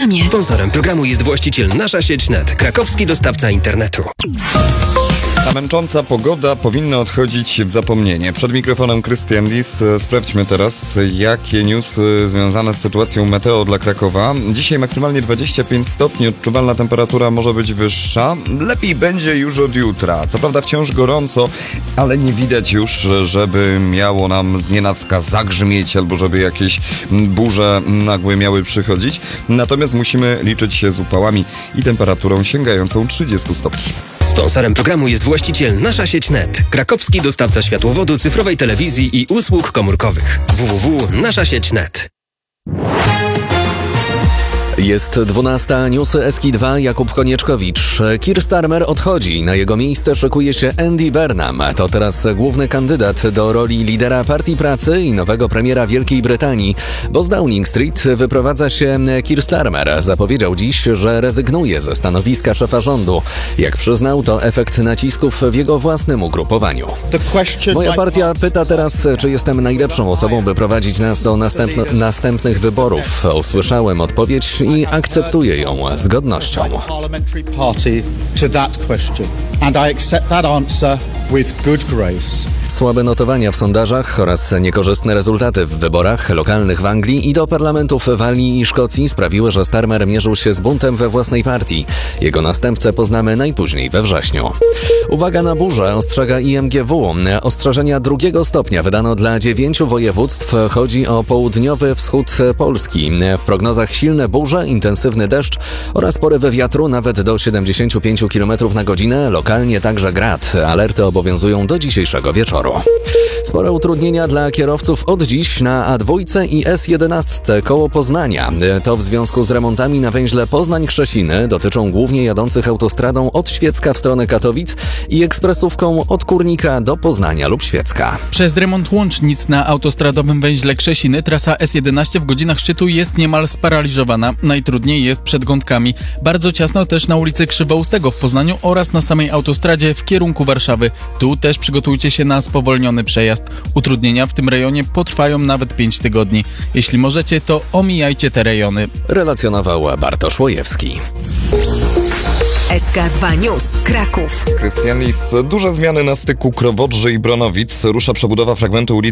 programie. Sponsorem programu jest właściciel Nasza Sieć Net, krakowski dostawca internetu. Ta męcząca pogoda powinna odchodzić w zapomnienie. Przed mikrofonem Krystian Lis. Sprawdźmy teraz, jakie newsy związane z sytuacją meteo dla Krakowa. Dzisiaj maksymalnie 25 stopni, odczuwalna temperatura może być wyższa. Lepiej będzie już od jutra. Co prawda wciąż gorąco, ale nie widać już, żeby miało nam znienacka zagrzmieć albo żeby jakieś burze nagłe miały przychodzić. Natomiast musimy liczyć się z upałami i temperaturą sięgającą 30 stopni. Sponsorem programu jest właściciel Nasza Sieć Net, krakowski dostawca światłowodu, cyfrowej telewizji i usług komórkowych. www.naszasieć.net. Jest 12, newsy SK2, Jakub Konieczkowicz. Keir Starmer odchodzi, na jego miejsce szykuje się Andy Burnham. To teraz główny kandydat do roli lidera Partii Pracy i nowego premiera Wielkiej Brytanii, bo z Downing Street wyprowadza się Keir Starmer. Zapowiedział dziś, że rezygnuje ze stanowiska szefa rządu. Jak przyznał, to efekt nacisków w jego własnym ugrupowaniu. Moja partia pyta teraz, czy jestem najlepszą osobą, by prowadzić nas do następnych wyborów. Usłyszałem odpowiedź i akceptuję ją z godnością. Słabe notowania w sondażach oraz niekorzystne rezultaty w wyborach lokalnych w Anglii i do parlamentów Walii i Szkocji sprawiły, że Starmer mierzył się z buntem we własnej partii. Jego następcę poznamy najpóźniej we wrześniu. Uwaga na burzę, ostrzega IMGW. Ostrzeżenia 2 stopnia wydano dla 9 województw. Chodzi o południowy wschód Polski. W prognozach silne burze, intensywny deszcz oraz porywy wiatru nawet do 75 km na godzinę. Lokalnie także grad. Alerty obowiązują do dzisiejszego wieczoru. Spore utrudnienia dla kierowców od dziś na A2 i S11 koło Poznania. To w związku z remontami na węźle Poznań-Krzesiny. Dotyczą głównie jadących autostradą od Świecka w stronę Katowic i ekspresówką od Kurnika do Poznania lub Świecka. Przez remont łącznic na autostradowym węźle Krzesiny trasa S11 w godzinach szczytu jest niemal sparaliżowana. Najtrudniej jest przed Gądkami. Bardzo ciasno też na ulicy Krzywoustego w Poznaniu oraz na samej autostradzie w kierunku Warszawy. Tu też przygotujcie się na spowolniony przejazd. Utrudnienia w tym rejonie potrwają nawet 5 tygodni. Jeśli możecie, to omijajcie te rejony. Relacjonował Bartosz Łojewski. SK2 News, Kraków. Krystian Lis. Duże zmiany na styku Krowodrzy i Bronowic. Rusza przebudowa fragmentu ulicy